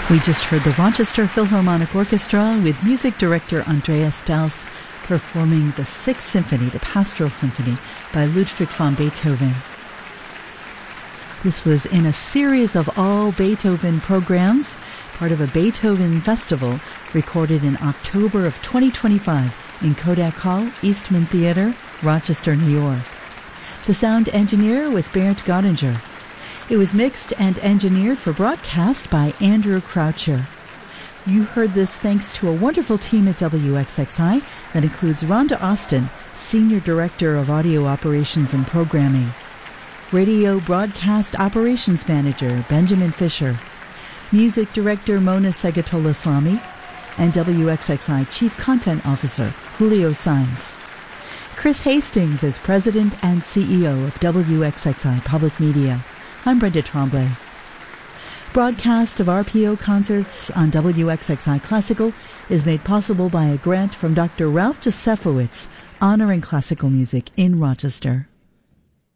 We just heard the Rochester Philharmonic Orchestra with music director Andreas Strauss performing the Sixth Symphony, the Pastoral Symphony, by Ludwig van Beethoven. This was in a series of all Beethoven programs, part of a Beethoven festival recorded in October of 2025 in Kodak Hall, Eastman Theater, Rochester, New York. The sound engineer was Bernd Gottinger. It was mixed and engineered for broadcast by Andrew Croucher. You heard this thanks to a wonderful team at WXXI that includes Rhonda Austin, Senior Director of Audio Operations and Programming, Radio Broadcast Operations Manager Benjamin Fisher, Music Director Mona Segatola-Slami, and WXXI Chief Content Officer Julio Sainz. Chris Hastings is President and CEO of WXXI Public Media. I'm Brenda Tremblay. Broadcast of RPO concerts on WXXI Classical is made possible by a grant from Dr. Ralph Josefowitz, honoring classical music in Rochester.